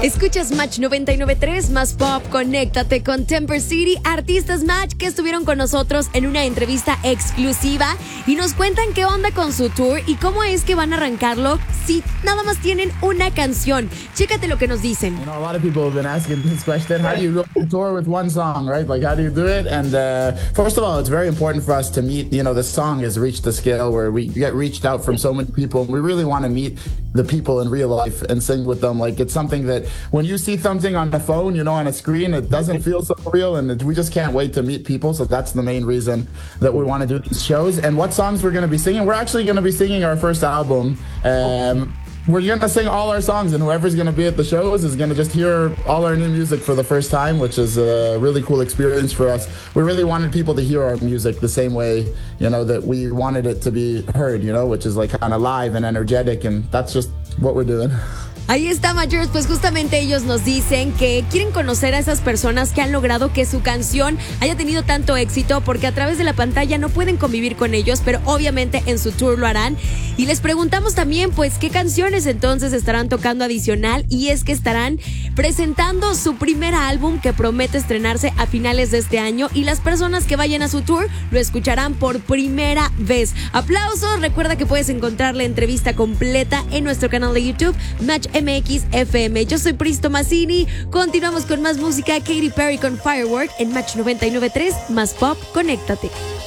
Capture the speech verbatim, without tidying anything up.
Escuchas Match noventa y nueve punto tres más Pop. Conéctate con Temper City, artistas Match que estuvieron con nosotros en una entrevista exclusiva y nos cuentan qué onda con su tour y cómo es que van a arrancarlo si nada más tienen una canción. Chécate lo que nos dicen. You know, a lot of people have been asking this question. How do you go on tour with one song, right? Like, how do you do it? And uh, first of all, it's very important for us to meet, you know, the song has reached the scale where we get reached out from so many people. We really want to meet the people in real life and sing with them. Like, it's something that when you see something on the phone, you know, on a screen, it doesn't feel so real, and it, we just can't wait to meet people. So that's the main reason that we want to do these shows. And what songs we're going to be singing? We're actually going to be singing our first album. Um, We're going to sing all our songs, and whoever's going to be at the shows is going to just hear all our new music for the first time, which is a really cool experience for us. We really wanted people to hear our music the same way, you know, that we wanted it to be heard, you know, which is like kind of live and energetic, and that's just what we're doing. Ahí está, Majors, pues justamente ellos nos dicen que quieren conocer a esas personas que han logrado que su canción haya tenido tanto éxito, porque a través de la pantalla no pueden convivir con ellos, pero obviamente en su tour lo harán. Y les preguntamos también, pues, qué canciones entonces estarán tocando adicional, y es que estarán presentando su primer álbum que promete estrenarse a finales de este año, y las personas que vayan a su tour lo escucharán por primera vez. Aplausos, recuerda que puedes encontrar la entrevista completa en nuestro canal de YouTube, Match M X F M. Yo soy Pris Tomasini. Continuamos con más música. Katy Perry con Firework en Match noventa y nueve punto tres más Pop. Conéctate.